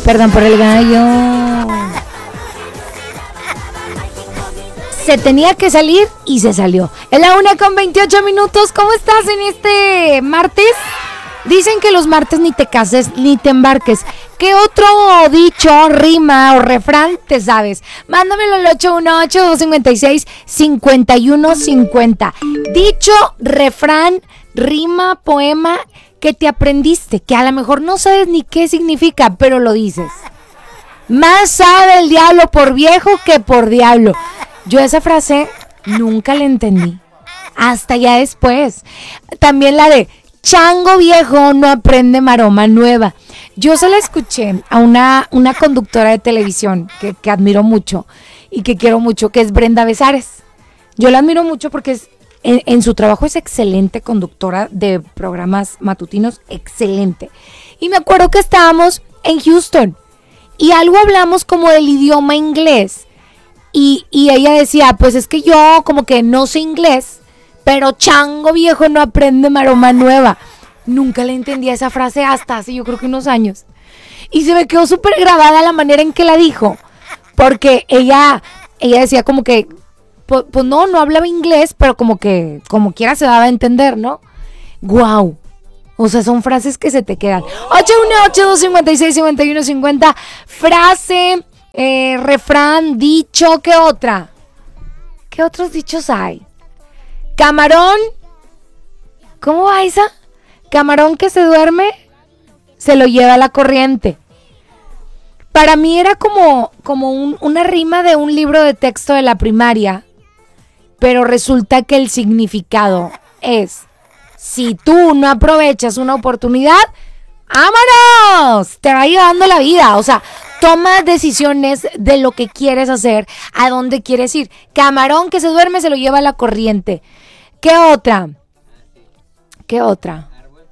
Perdón por el gallo. Se tenía que salir y se salió. Es la 1:28. ¿Cómo estás en este martes? Dicen que los martes ni te cases ni te embarques. ¿Qué otro dicho, rima o refrán te sabes? Mándamelo al 818-256-5150. Dicho, refrán, rima, poema que te aprendiste, que a lo mejor no sabes ni qué significa, pero lo dices. Más sabe el diablo por viejo que por diablo. Yo esa frase nunca la entendí. Hasta ya después. También la de chango viejo no aprende maroma nueva. Yo se la escuché a una conductora de televisión que admiro mucho y que quiero mucho, que es Brenda Besares. Yo la admiro mucho porque en su trabajo es excelente conductora de programas matutinos, excelente. Y me acuerdo que estábamos en Houston y algo hablamos como del idioma inglés. Y ella decía, pues es que yo como que no sé inglés, pero chango viejo no aprende maroma nueva. Nunca le entendía esa frase hasta hace yo creo que unos años. Y se me quedó súper grabada la manera en que la dijo. Porque ella decía como que, pues no hablaba inglés, pero como que como quiera se daba a entender, ¿no? ¡Guau! O sea, son frases que se te quedan. 818-256-5150. Frase, refrán, dicho, ¿qué otra? ¿Qué otros dichos hay? Camarón. ¿Cómo va esa? Camarón que se duerme, se lo lleva la corriente. Para mí era como una rima de un libro de texto de la primaria, pero resulta que el significado es, si tú no aprovechas una oportunidad, ¡vámonos! Te va llevando la vida. O sea, toma decisiones de lo que quieres hacer, a dónde quieres ir. Camarón que se duerme, se lo lleva la corriente. ¿Qué otra? ¿Qué otra?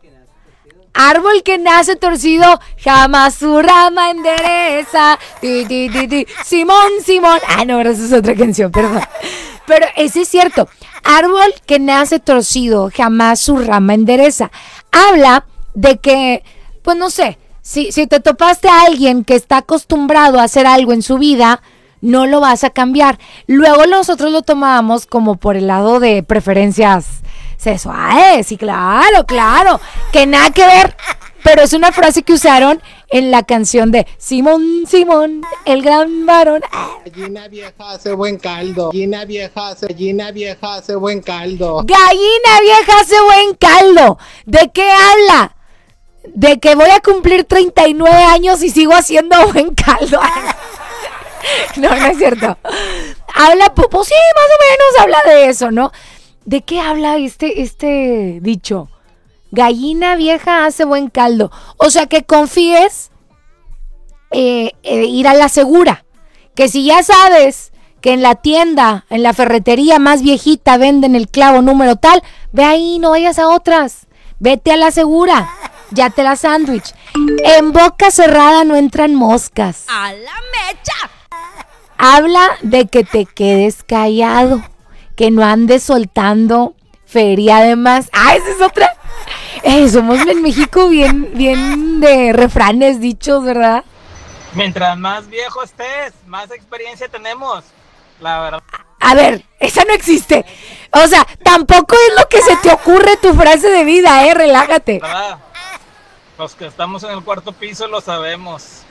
Árbol que nace torcido, jamás su rama endereza. Simón, Simón. Ah, no, esa es otra canción, perdón. Pero ese es cierto. Árbol que nace torcido, jamás su rama endereza. Habla de que, pues no sé, si te topaste a alguien que está acostumbrado a hacer algo en su vida, no lo vas a cambiar. Luego nosotros lo tomábamos como por el lado de preferencias sexuales. Sí, claro, que nada que ver, pero es una frase que usaron en la canción de Simón, Simón, el gran varón. Gallina vieja hace buen caldo. Gallina vieja hace buen caldo. Gallina vieja hace buen caldo. ¿De qué habla? De que voy a cumplir 39 años y sigo haciendo buen caldo. No es cierto. Habla, pues sí, más o menos habla de eso, ¿no? ¿De qué habla este dicho? Gallina vieja hace buen caldo. O sea, que confíes ir a la segura. Que si ya sabes que en la tienda, en la ferretería más viejita venden el clavo número tal, ve ahí, no vayas a otras. Vete a la segura. Ya te la sándwich. En boca cerrada no entran moscas. ¡A la mecha! Habla de que te quedes callado, que no andes soltando feria además. ¡Ah, esa es otra! Somos en México bien de refranes, dichos, ¿verdad? Mientras más viejo estés, más experiencia tenemos, la verdad. A ver, esa no existe. O sea, tampoco es lo que se te ocurre tu frase de vida, relájate. ¿Verdad? Los que estamos en el cuarto piso lo sabemos.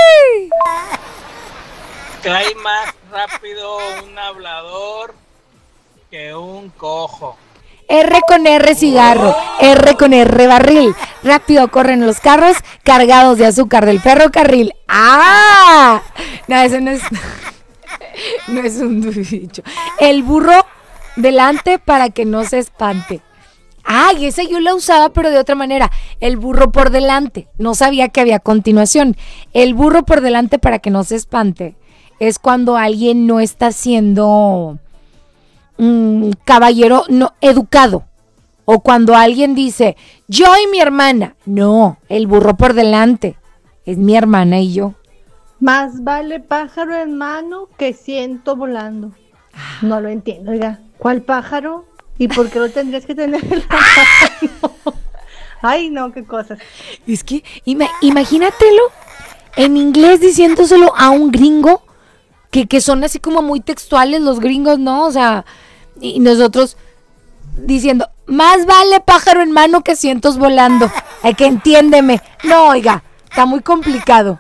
Cae más rápido un hablador que un cojo. R con R cigarro, R con R barril. Rápido corren los carros cargados de azúcar del ferrocarril. ¡Ah! No, eso no es... No es un dicho. El burro delante para que no se espante. Ay, esa yo la usaba pero de otra manera. El burro por delante. No sabía que había continuación. El burro por delante para que no se espante. Es cuando alguien no está siendo caballero no educado. O cuando alguien dice, yo y mi hermana. No, el burro por delante. Es mi hermana y yo. Más vale pájaro en mano que ciento volando. No lo entiendo, oiga. ¿Cuál pájaro? ¿Y por qué lo tendrías que tener en la mano? Ay, no, qué cosas. Es que, imagínatelo, en inglés diciéndoselo a un gringo, que son así como muy textuales los gringos, ¿no? O sea, y nosotros diciendo, más vale pájaro en mano que cientos volando. Hay que entiéndeme. No, oiga, está muy complicado.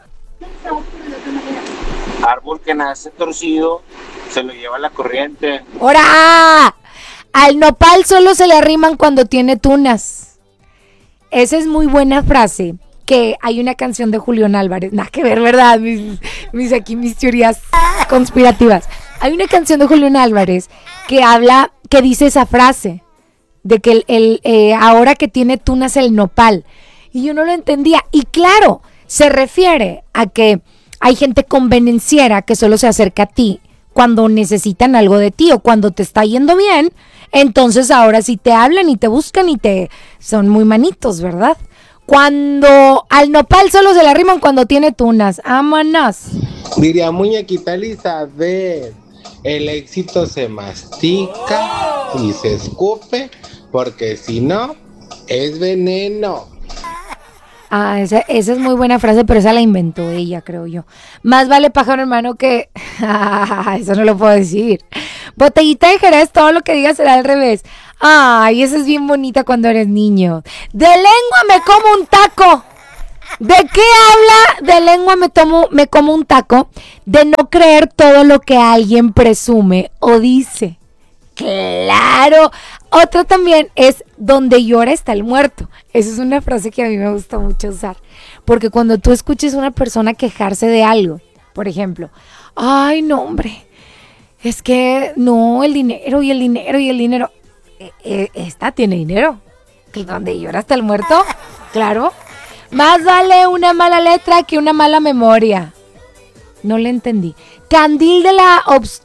Árbol que nace torcido, se lo lleva la corriente. ¡Hora! Al nopal solo se le arriman cuando tiene tunas. Esa es muy buena frase. Que hay una canción de Julián Álvarez. Nada que ver, ¿verdad? Mis teorías conspirativas. Hay una canción de Julián Álvarez que dice esa frase. De que ahora que tiene tunas el nopal. Y yo no lo entendía. Y claro, se refiere a que hay gente convenenciera que solo se acerca a ti cuando necesitan algo de ti o cuando te está yendo bien. Entonces ahora sí te hablan y te buscan y son muy manitos, ¿verdad? Cuando al nopal solo se le arriman cuando tiene tunas. ¡Vámonos! Diría muñequita Elizabeth, el éxito se mastica y se escupe, porque si no, es veneno. Ah, esa es muy buena frase, pero esa la inventó ella, creo yo. Más vale pájaro hermano que... eso no lo puedo decir. Botellita de Jerez, todo lo que digas será al revés. Ay, esa es bien bonita cuando eres niño. De lengua me como un taco. ¿De qué habla? De lengua me como un taco. De no creer todo lo que alguien presume o dice. ¡Claro! Otra también es donde llora está el muerto. Esa es una frase que a mí me gusta mucho usar. Porque cuando tú escuches a una persona quejarse de algo, por ejemplo, ay, no, hombre, es que no, el dinero y el dinero y el dinero. Esta tiene dinero. ¿Donde llora está el muerto? Claro. Más vale una mala letra que una mala memoria. No le entendí. Candil de la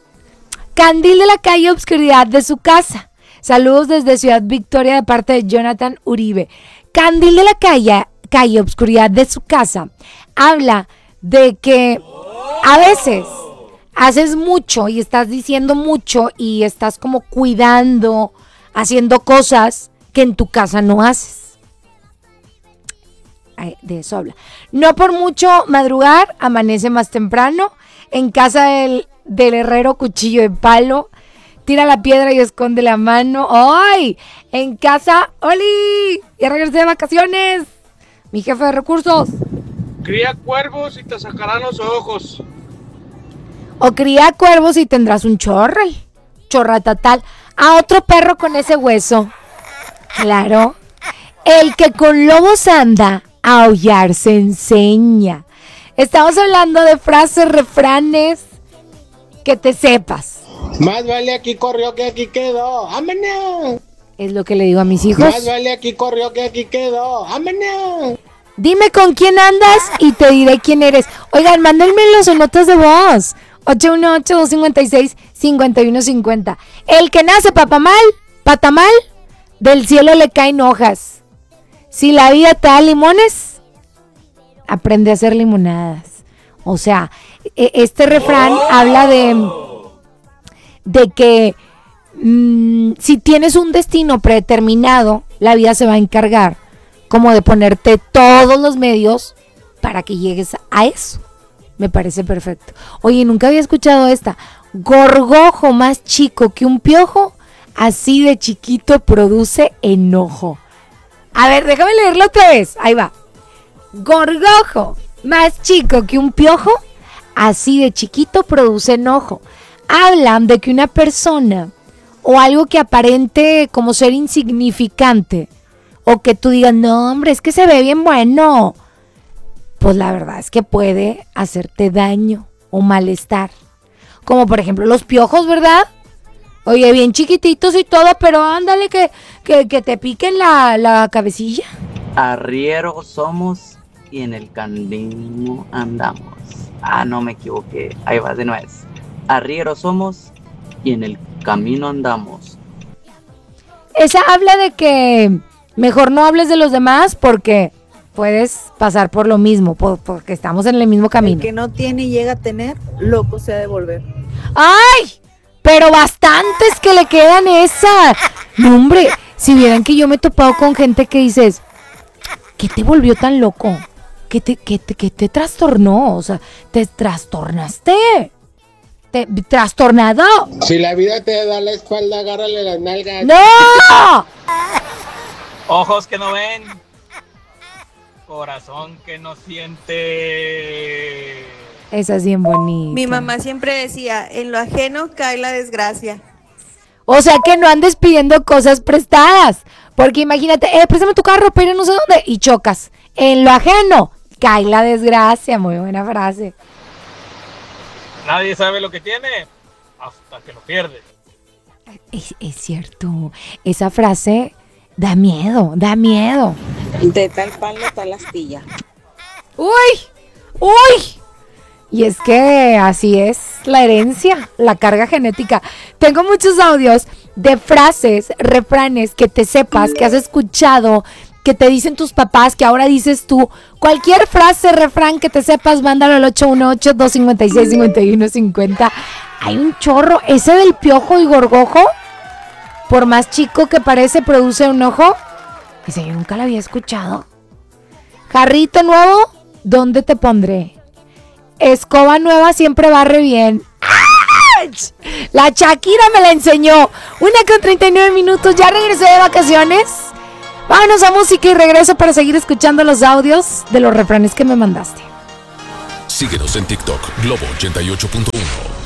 calle obscuridad de su casa. Saludos desde Ciudad Victoria de parte de Jonathan Uribe. Candil de la calle obscuridad de su casa. Habla de que a veces haces mucho y estás diciendo mucho y estás como cuidando, haciendo cosas que en tu casa no haces. De eso habla. No por mucho madrugar, amanece más temprano. En casa del herrero cuchillo de palo. Tira la piedra y esconde la mano. ¡Ay! En casa, ¡oli! Ya regresé de vacaciones. Mi jefe de recursos. Cría cuervos y te sacarán los ojos. O cría cuervos y tendrás un chorral. Chorratatal. A otro perro con ese hueso. Claro. El que con lobos anda, a aullar se enseña. Estamos hablando de frases, refranes que te sepas. Más vale aquí corrió que aquí quedó. ¡Vámonos! Es lo que le digo a mis hijos. Más vale aquí corrió que aquí quedó. ¡Vámonos! Dime con quién andas y te diré quién eres. Oigan, mándenmelos en notas de voz. 818-256-5150. El que nace patamal, del cielo le caen hojas. Si la vida te da limones, aprende a hacer limonadas. O sea, este refrán habla de que si tienes un destino predeterminado, la vida se va a encargar como de ponerte todos los medios para que llegues a eso. Me parece perfecto. Oye, nunca había escuchado esta. Gorgojo más chico que un piojo, así de chiquito produce enojo. A ver, déjame leerlo otra vez. Ahí va. Gorgojo más chico que un piojo, así de chiquito produce enojo. Hablan de que una persona o algo que aparente como ser insignificante o que tú digas, no hombre, es que se ve bien bueno, pues la verdad es que puede hacerte daño o malestar. Como por ejemplo los piojos, ¿verdad? Oye, bien chiquititos y todo, pero ándale que te piquen la cabecilla. Arrieros somos y en el camino andamos. Ah, no me equivoqué, ahí va de nuevo. Arrieros somos y en el camino andamos. Esa habla de que mejor no hables de los demás porque puedes pasar por lo mismo, porque estamos en el mismo camino. El que no tiene y llega a tener, loco se ha de volver. ¡Ay! Pero bastantes que le quedan esa. No, hombre, si vieran que yo me he topado con gente que dices, ¿qué te volvió tan loco? ¿Qué te trastornó? O sea, te trastornaste. Trastornado. Si la vida te da la espalda, agárrale las nalgas. ¡No! Ojos que no ven, corazón que no siente. Esa es bien bonita. Mi mamá siempre decía, en lo ajeno cae la desgracia. O sea que no andes pidiendo cosas prestadas. Porque imagínate, préstame tu carro para ir a no sé dónde y chocas. En lo ajeno cae la desgracia. Muy buena frase. Nadie sabe lo que tiene hasta que lo pierde. Es cierto. Esa frase da miedo, da miedo. De tal palo, tal astilla. ¡Uy! ¡Uy! Y es que así es la herencia, la carga genética. Tengo muchos audios de frases, refranes que te sepas, que has escuchado, que te dicen tus papás, que ahora dices tú. Cualquier frase, refrán que te sepas, mándalo al 818-256-5150. Hay un chorro. Ese del piojo y gorgojo, por más chico que parece, produce un ojo. Ese yo nunca lo había escuchado. Jarrito nuevo, ¿dónde te pondré? Escoba nueva siempre barre bien. ¡Ach! La Shakira me la enseñó. 1:39 minutos. Ya regresé de vacaciones. Vámonos a música y regreso para seguir escuchando los audios de los refranes que me mandaste. Síguenos en TikTok, Globo 88.1.